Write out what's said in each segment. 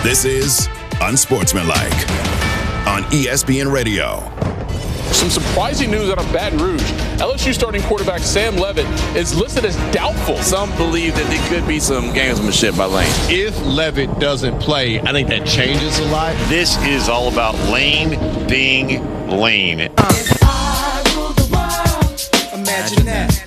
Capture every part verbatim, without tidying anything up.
This is Unsportsmanlike on E S P N Radio. Some surprising news out of Baton Rouge. L S U starting quarterback Sam Leavitt is listed as doubtful. Some believe that there could be some gamesmanship by Lane. If Leavitt doesn't play, I think that changes a lot. This is all about Lane being Lane. If I rule the world, imagine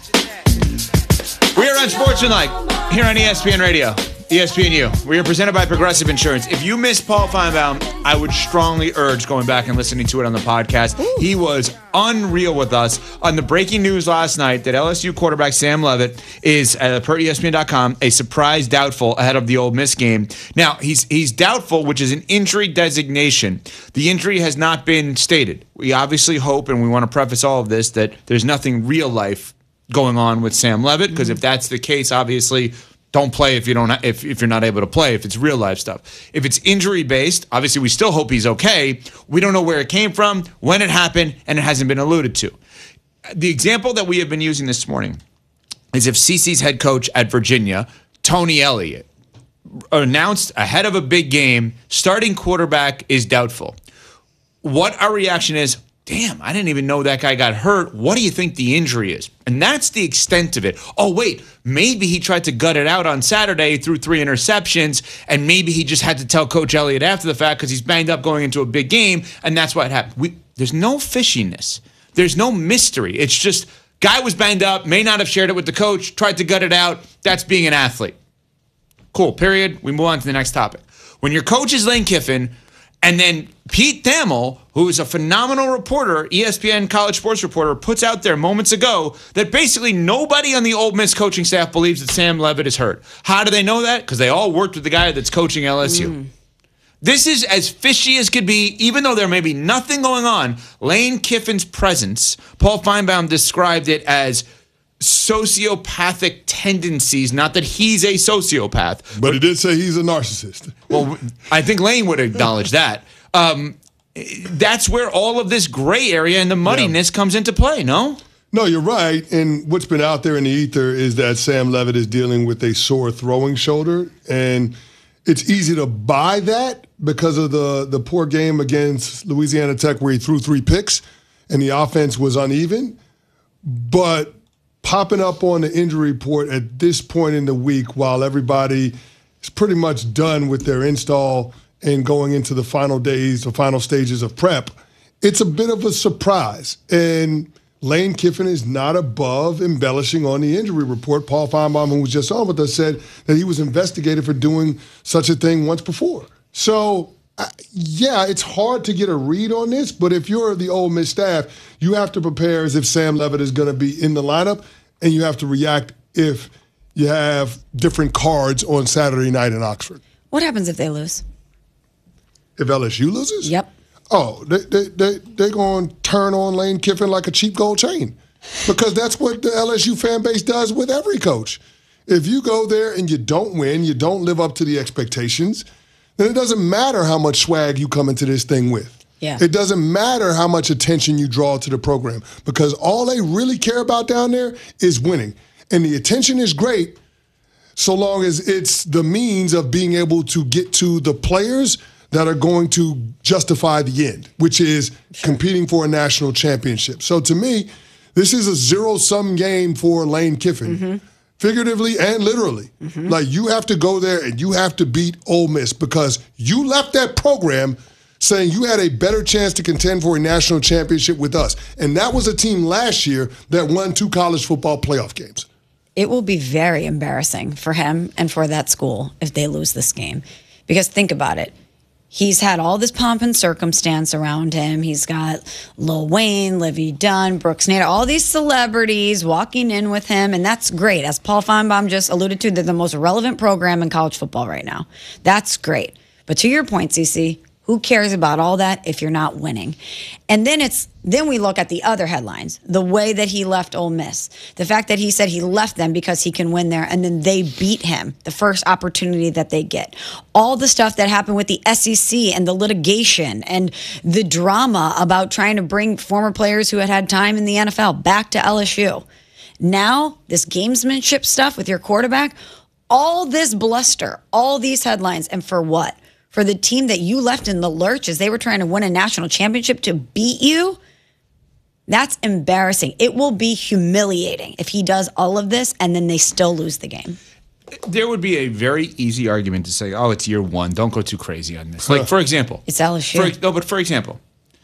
that. We are Unsportsmanlike here on E S P N Radio. E S P N U. We are presented by Progressive Insurance. If you missed Paul Feinbaum, I would strongly urge going back and listening to it on the podcast. Ooh. He was unreal with us on the breaking news last night that L S U quarterback Sam Leavitt is, uh, per E S P N dot com, a surprise doubtful ahead of the Ole Miss game. Now, he's he's doubtful, which is an injury designation. The injury has not been stated. We obviously hope, and we want to preface all of this, that there's nothing real life going on with Sam Leavitt, because mm-hmm. if that's the case, obviously don't play if you don't if, if you're not able to play, if it's real life stuff. If it's injury based, obviously we still hope he's okay. We don't know where it came from, when it happened, and it hasn't been alluded to. The example that we have been using this morning is if C C's head coach at Virginia, Tony Elliott, announced ahead of a big game, starting quarterback is doubtful. What our reaction is, damn, I didn't even know that guy got hurt. What do you think the injury is? And that's the extent of it. Oh, wait, maybe he tried to gut it out on Saturday through three interceptions, and maybe he just had to tell Coach Elliott after the fact because he's banged up going into a big game, and that's what happened. We, there's no fishiness. There's no mystery. It's just, guy was banged up, may not have shared it with the coach, tried to gut it out. That's being an athlete. Cool, period. We move on to the next topic. When your coach is Lane Kiffin, and then Pete Thamel, who is a phenomenal reporter, E S P N college sports reporter, puts out there moments ago that basically nobody on the Ole Miss coaching staff believes that Sam Leavitt is hurt. How do they know that? Because they all worked with the guy that's coaching L S U. Mm. This is as fishy as could be, even though there may be nothing going on. Lane Kiffin's presence, Paul Feinbaum described it as sociopathic tendencies, not that he's a sociopath. But he did say he's a narcissist. Well, I think Lane would acknowledge that. Um, that's where all of this gray area and the muddiness yeah. comes into play, no? No, you're right. And what's been out there in the ether is that Sam Leavitt is dealing with a sore throwing shoulder. And it's easy to buy that because of the, the poor game against Louisiana Tech where he threw three picks and the offense was uneven. But popping up on the injury report at this point in the week while everybody is pretty much done with their install and going into the final days, the final stages of prep, it's a bit of a surprise. And Lane Kiffin is not above embellishing on the injury report. Paul Feinbaum, who was just on with us, said that he was investigated for doing such a thing once before. So, uh, yeah, it's hard to get a read on this, but if you're the Ole Miss staff, you have to prepare as if Sam Leavitt is going to be in the lineup, and you have to react if you have different cards on Saturday night in Oxford. What happens if they lose? If L S U loses? Yep. Oh, they, they, they, they're going to turn on Lane Kiffin like a cheap gold chain because that's what the L S U fan base does with every coach. If you go there and you don't win, you don't live up to the expectations, then it doesn't matter how much swag you come into this thing with. Yeah. It doesn't matter how much attention you draw to the program because all they really care about down there is winning. And the attention is great so long as it's the means of being able to get to the players that are going to justify the end, which is sure. competing for a national championship. So to me, this is a zero-sum game for Lane Kiffin, mm-hmm. figuratively and literally. Mm-hmm. Like, you have to go there and you have to beat Ole Miss because you left that program saying you had a better chance to contend for a national championship with us. And that was a team last year that won two college football playoff games. It will be very embarrassing for him and for that school if they lose this game. Because think about it. He's had all this pomp and circumstance around him. He's got Lil Wayne, Livy Dunn, Brooks Nader, all these celebrities walking in with him, and that's great. As Paul Feinbaum just alluded to, they're the most relevant program in college football right now. That's great. But to your point, Cece, who cares about all that if you're not winning? And then it's then we look at the other headlines, the way that he left Ole Miss, the fact that he said he left them because he can win there, and then they beat him the first opportunity that they get. All the stuff that happened with the S E C and the litigation and the drama about trying to bring former players who had had time in the N F L back to L S U. Now, this gamesmanship stuff with your quarterback, all this bluster, all these headlines, and for what? for the team that you left in the lurch as they were trying to win a national championship to beat you, that's embarrassing. It will be humiliating if he does all of this and then they still lose the game. There would be a very easy argument to say, oh, it's year one. Don't go too crazy on this. Like, for example. It's L S U. For, no, but for example,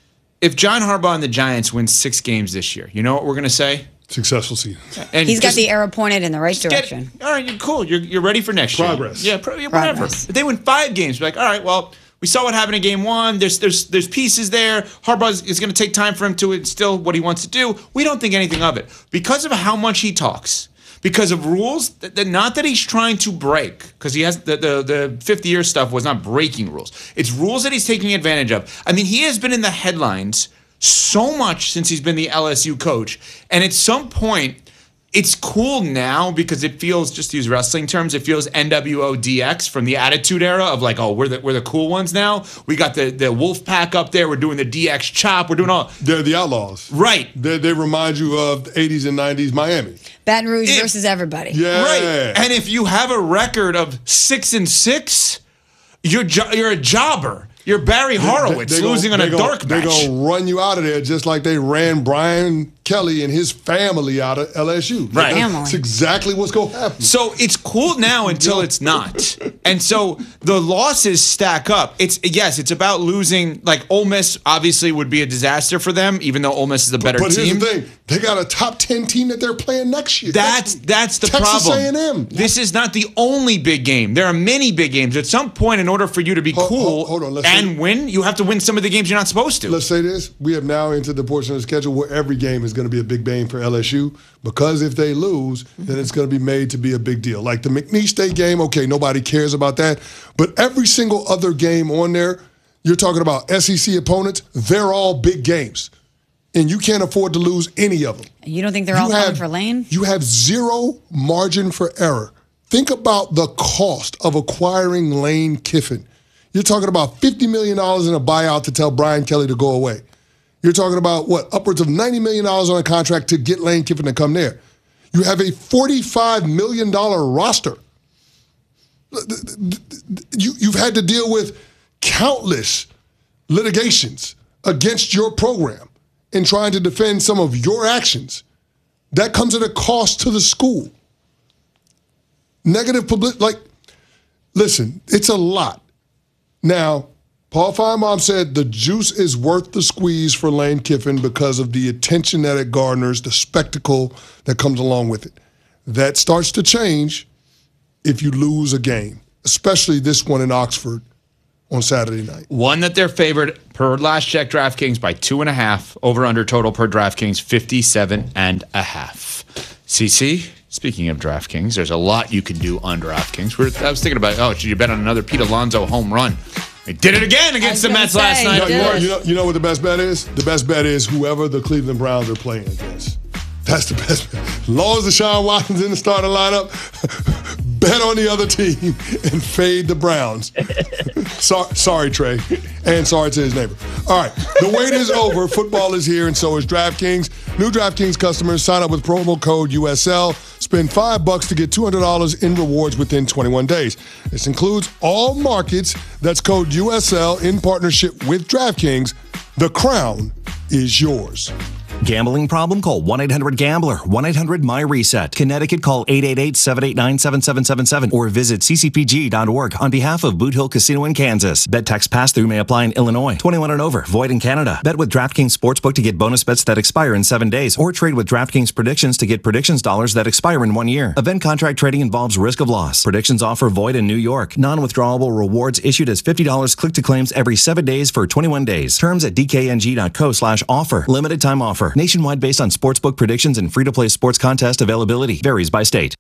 if John Harbaugh and the Giants win six games this year, you know what we're going to say? Successful season. And He's got just- the arrow pointed in the right Get- direction. all right, you're cool. You're, you're ready for next Progress. year. Yeah, pro- yeah, whatever. Progress. If they win five games, be like, all right, well, we saw what happened in game one. There's there's there's pieces there. Harbaugh is going to take time for him to instill what he wants to do. We don't think anything of it because of how much he talks. Because of rules, that, that not that he's trying to break, because he has the, the the fifty year stuff was not breaking rules. It's rules that he's taking advantage of. I mean, he has been in the headlines so much since he's been the L S U coach, and at some point, it's cool now because it feels, just to use wrestling terms, it feels N W O D X from the Attitude Era of like, oh, we're the we're the cool ones now. We got the the Wolf Pack up there. We're doing the D X chop. We're doing all. They're the Outlaws. Right. They, they remind you of the eighties and nineties Miami. Baton Rouge If- versus everybody. Yeah. Right. And if you have a record of six and six, you're jo- you're a jobber. You're Barry Horowitz They- they losing gon- on a they gon- dark They're match. going to run you out of there just like they ran Brian Kelly and his family out of L S U. Right. That's Family. exactly what's going to happen. So it's cool now until it's not. And so the losses stack up. It's yes, it's about losing. Like Ole Miss obviously would be a disaster for them, even though Ole Miss is the better But team. here's the thing. They got a top ten team that they're playing next year. That's that's the Texas problem. A and M. This is not the only big game. There are many big games. At some point, in order for you to be Hold- cool hold- hold on, let's and see. win, you have to win some of the games you're not supposed to. Let's say this. We have now entered the portion of the schedule where every game is going to be a big game for L S U because if they lose, then it's going to be made to be a big deal. Like the McNeese State game, okay, nobody cares about that. But every single other game on there, you're talking about S E C opponents, they're all big games. And you can't afford to lose any of them. You don't think they're all You coming have- for Lane? You have zero margin for error. Think about the cost of acquiring Lane Kiffin. You're talking about fifty million dollars in a buyout to tell Brian Kelly to go away. You're talking about, what, upwards of ninety million dollars on a contract to get Lane Kiffin to come there. You have a forty-five million dollars roster. You, you've had to deal with countless litigations against your program in trying to defend some of your actions. That comes at a cost to the school. Negative publicity, like, listen, it's a lot. Now, Paul Feinbaum said the juice is worth the squeeze for Lane Kiffin because of the attention that it garners, the spectacle that comes along with it. That starts to change if you lose a game, especially this one in Oxford on Saturday night. One that they're favored per last check DraftKings by two and a half. Over under total per DraftKings fifty-seven and a half. C C, speaking of DraftKings, there's a lot you can do on DraftKings. We're, I was thinking about, oh, should you bet on another Pete Alonso home run? They did it again against the gonna Mets last say, night. You did know, it. you, know, you know what the best bet is? The best bet is whoever the Cleveland Browns are playing against. That's the best bet. As long as Deshaun Watson's in the starting lineup, bet on the other team and fade the Browns. so, sorry, Trey. And sorry to his neighbor. All right. The wait is over. Football is here, and so is DraftKings. New DraftKings customers sign up with promo code U S L. Spend five bucks to get two hundred dollars in rewards within twenty-one days. This includes all markets. That's code U S L in partnership with DraftKings. The crown is yours. Gambling problem? Call one eight hundred gambler, one eight hundred my reset. Connecticut, call eight eight eight, seven eight nine, seven seven seven seven or visit c c p g dot org on behalf of Boot Hill Casino in Kansas. Bet tax pass-through may apply in Illinois. twenty-one and over. Void in Canada. Bet with DraftKings Sportsbook to get bonus bets that expire in seven days or trade with DraftKings Predictions to get predictions dollars that expire in one year. Event contract trading involves risk of loss. Predictions offer void in New York. Non-withdrawable rewards issued as fifty dollars click to claims every seven days for twenty-one days. Terms at d k n g dot co slash offer. Limited time offer. Nationwide based on sportsbook predictions and free-to-play sports contest availability. Varies by state.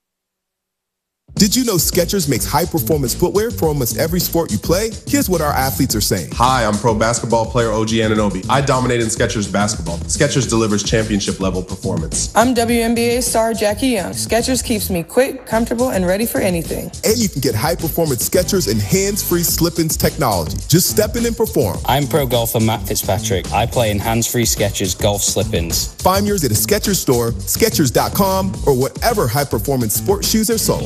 Did you know Skechers makes high-performance footwear for almost every sport you play? Here's what our athletes are saying. Hi, I'm pro basketball player O G Anunoby. I dominate in Skechers basketball. Skechers delivers championship-level performance. I'm W N B A star Jackie Young. Skechers keeps me quick, comfortable, and ready for anything. And you can get high-performance Skechers and hands-free slip-ins technology. Just step in and perform. I'm pro golfer Matt Fitzpatrick. I play in hands-free Skechers golf slip-ins. Find yours at a Skechers store, Skechers dot com, or whatever high-performance sports shoes are sold.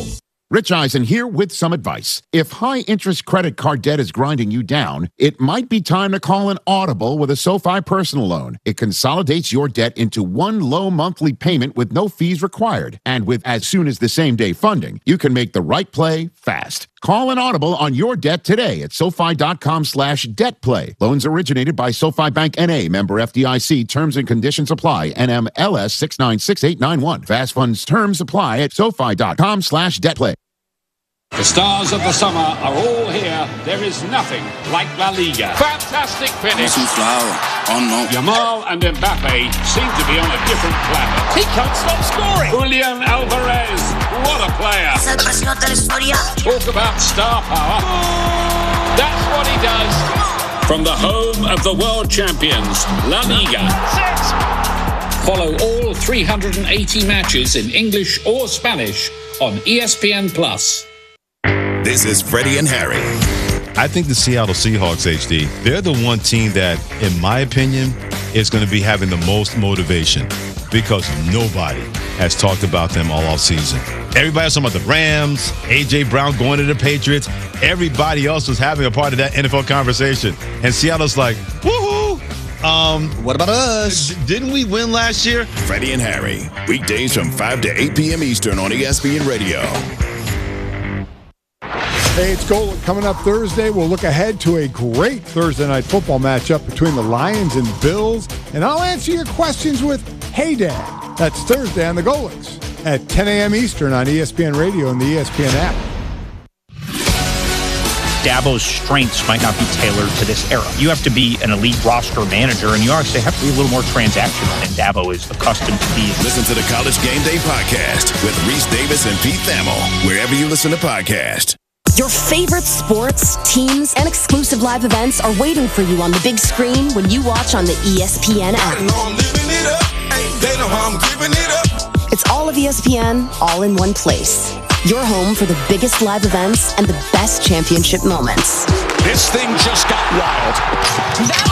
Rich Eisen here with some advice. If high-interest credit card debt is grinding you down, it might be time to call an audible with a SoFi personal loan. It consolidates your debt into one low monthly payment with no fees required. And with as soon as the same day funding, you can make the right play fast. Call an audible on your debt today at SoFi.com slash debt play. Loans originated by SoFi Bank N A, member F D I C. Terms and conditions apply. N M L S six nine six eight nine one. Fast funds terms apply at SoFi.com slash debt play. The stars of the summer are all here. There is nothing like La Liga. Fantastic finish. Yamal and Mbappe seem to be on a different planet. He can't stop scoring. Julian Alvarez, what a player. Talk about star power. That's what he does. From the home of the world champions, La Liga. Follow all three hundred eighty matches in English or Spanish on E S P N Plus. This is Freddie and Harry. I think the Seattle Seahawks, H D, they're the one team that, in my opinion, is going to be having the most motivation because nobody has talked about them all offseason. Everybody's talking about the Rams, A J. Brown going to the Patriots. Everybody else was having a part of that N F L conversation. And Seattle's like, woohoo! Um, what about us? D- didn't we win last year? Freddie and Harry, weekdays from five to eight p.m. Eastern on E S P N Radio. Hey, it's Gold coming up Thursday. We'll look ahead to a great Thursday night football matchup between the Lions and Bills. And I'll answer your questions with Hey Dad. That's Thursday on the Golics at ten a.m. Eastern on E S P N Radio and the E S P N app. Dabo's strengths might not be tailored to this era. You have to be an elite roster manager, and you actually have to be a little more transactional than Dabo is accustomed to being. Listen to the College Game Day podcast with Reese Davis and Pete Thamel, wherever you listen to podcasts. Your favorite sports, teams, and exclusive live events are waiting for you on the big screen when you watch on the E S P N app. It's all of E S P N, all in one place. Your home for the biggest live events and the best championship moments. This thing just got wild. That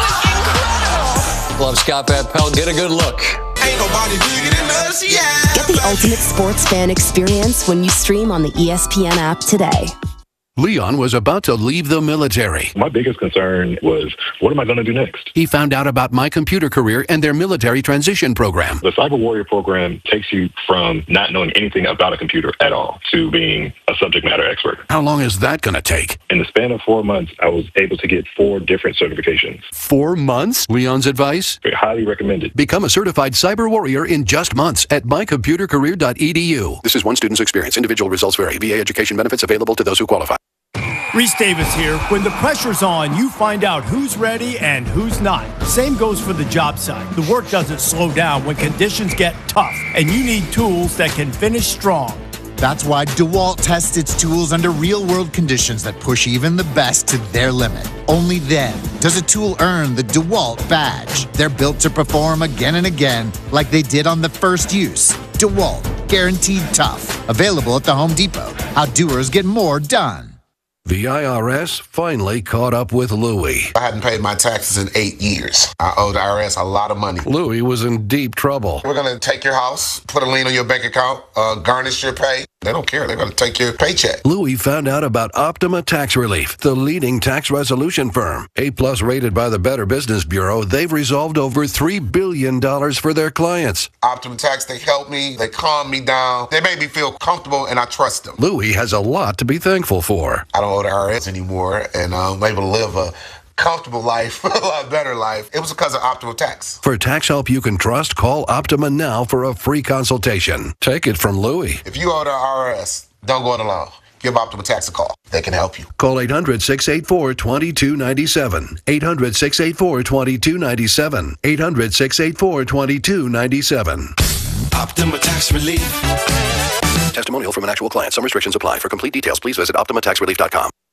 was incredible. Love Scott Van Pelt. Get a good look. Ain't nobody bigger than us, yeah. Get the ultimate sports fan experience when you stream on the E S P N app today. Leon was about to leave the military. My biggest concern was, what am I going to do next? He found out about My Computer Career and their military transition program. The Cyber Warrior program takes you from not knowing anything about a computer at all to being a subject matter expert. How long is that going to take? In the span of four months, I was able to get four different certifications. Four months? Leon's advice? Very highly recommended. Become a certified Cyber Warrior in just months at my computer career dot e d u. This is one student's experience. Individual results vary. V A education benefits available to those who qualify. Reese Davis here. When the pressure's on, you find out who's ready and who's not. Same goes for the job site. The work doesn't slow down when conditions get tough, and you need tools that can finish strong. That's why DeWalt tests its tools under real-world conditions that push even the best to their limit. Only then does a tool earn the DeWalt badge. They're built to perform again and again like they did on the first use. DeWalt, guaranteed tough. Available at the Home Depot. How doers get more done. The I R S finally caught up with Louie. I hadn't paid my taxes in eight years. I owed the I R S a lot of money. Louie was in deep trouble. We're going to take your house, put a lien on your bank account, uh, garnish your pay. They don't care. They're going to take your paycheck. Louie found out about Optima Tax Relief, the leading tax resolution firm. A-plus rated by the Better Business Bureau, they've resolved over three billion dollars for their clients. Optima Tax, they help me. They calm me down. They make me feel comfortable, and I trust them. Louie has a lot to be thankful for. I don't owe the I R S anymore, and I'm able to live a comfortable life, a lot better life. It was because of Optima Tax. For tax help you can trust, call Optima now for a free consultation. Take it from Louie. If you owe the I R S, don't go it alone. Give Optima Tax a call. They can help you. Call eight hundred, six eight four, two two nine seven. eight hundred, six eight four, two two nine seven. eight hundred, six eight four, two two nine seven. Optima Tax Relief. Testimonial from an actual client. Some restrictions apply. For complete details, please visit optima tax relief dot com.